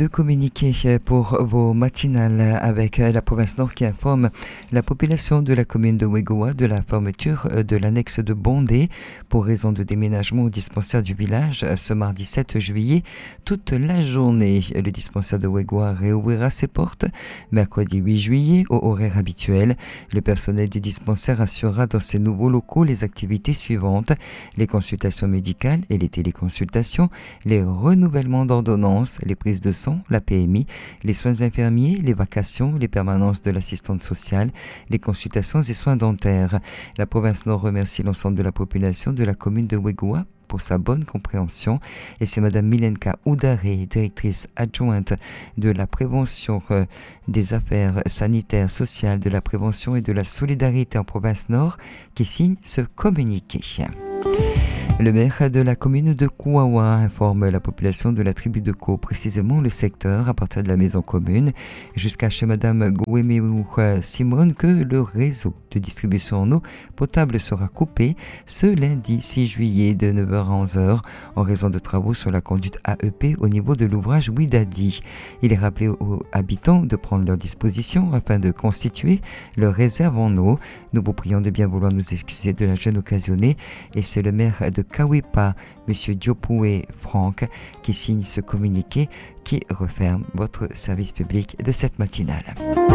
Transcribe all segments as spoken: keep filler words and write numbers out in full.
de communiquer pour vos matinales avec la province Nord qui informe la population de la commune de Wegoa de la fermeture de l'annexe de Bondé pour raison de déménagement au dispensaire du village ce mardi sept juillet toute la journée. Le dispensaire de Wegoa réouvrira ses portes mercredi huit juillet au horaire habituel. Le personnel du dispensaire assurera dans ses nouveaux locaux les activités suivantes: les consultations médicales et les téléconsultations, les renouvellements d'ordonnances, les prises de sang, la P M I, les soins infirmiers, les vacations, les permanences de l'assistante sociale, les consultations et soins dentaires. La province Nord remercie l'ensemble de la population de la commune de Wegoa pour sa bonne compréhension. Et c'est Madame Milenka Oudaré, directrice adjointe de la prévention euh, des affaires sanitaires, sociales, de la prévention et de la solidarité en province Nord, qui signe ce communiqué. Le maire de la commune de Kouawa informe la population de la tribu de Ko, précisément le secteur à partir de la maison commune jusqu'à chez Madame Gouemeu Simone, que le réseau de distribution en eau potable sera coupé ce lundi six juillet de neuf heures à onze heures en raison de travaux sur la conduite A E P au niveau de l'ouvrage Ouidadi. Il est rappelé aux habitants de prendre leurs dispositions afin de constituer leur réserve en eau. Nous vous prions de bien vouloir nous excuser de la gêne occasionnée, et c'est le maire de Kawepa, M. Diopoué Franck, qui signe ce communiqué qui referme votre service public de cette matinale.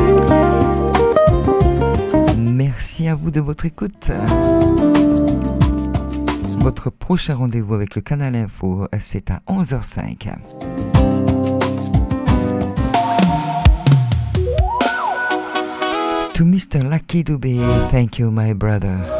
Merci à vous de votre écoute. Votre prochain rendez-vous avec le Canal Info, c'est à onze heures cinq. To Mister Lucky Dubé, thank you my brother.